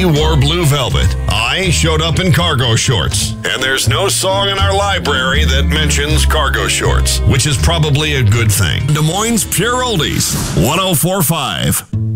wore blue velvet. I showed up in cargo shorts. And there's no song in our library that mentions cargo shorts, which is probably a good thing. Des Moines Pure Oldies, 104.5.